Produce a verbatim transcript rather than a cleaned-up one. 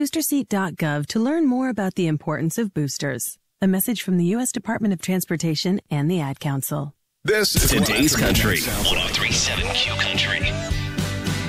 booster seat dot gov to learn more about the importance of boosters. A message from the U S Department of Transportation and the Ad Council. This is Today's Country. one oh three point seven Q Country.